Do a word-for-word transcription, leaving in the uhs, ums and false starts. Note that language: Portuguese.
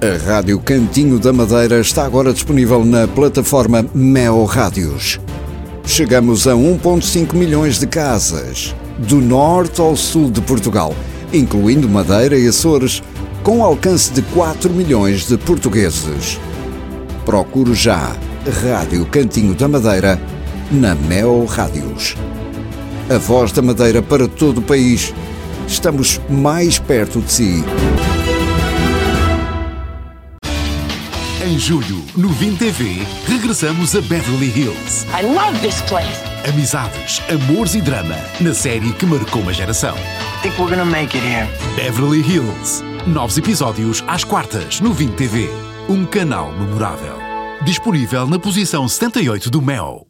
A Rádio Cantinho da Madeira está agora disponível na plataforma Mel Rádios. Chegamos a um vírgula cinco milhões de casas, do norte ao sul de Portugal, incluindo Madeira e Açores, com alcance de quatro milhões de portugueses. Procure já Rádio Cantinho da Madeira na Mel Rádios. A voz da Madeira para todo o país. Estamos mais perto de si. Em julho, no Vim T V, regressamos a Beverly Hills. I love this place. Amizades, amores e drama, na série que marcou uma geração. I think we're gonna make it here. Beverly Hills. Novos episódios às quartas, no Vim T V. Um canal memorável. Disponível na posição setenta e oito do Mel.